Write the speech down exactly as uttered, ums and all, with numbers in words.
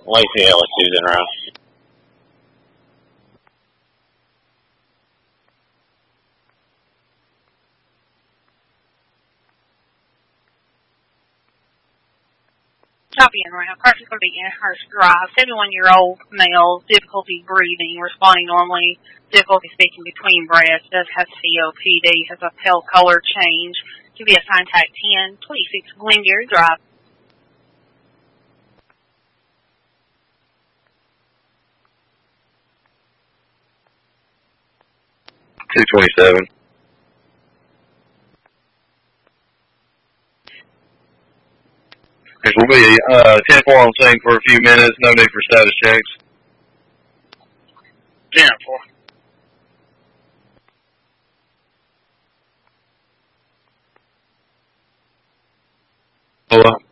Lacey L S two's in row. Copy in round. Person going to be Amherst Drive. seventy-one-year-old male, difficulty breathing, responding normally, difficulty speaking between breaths, does have C O P D, has a pale color change. To be assigned tag ten, twenty-six Glengarry Drive. two twenty-seven. We'll be uh, ten four on scene for a few minutes. No need for status checks. ten four. Hello.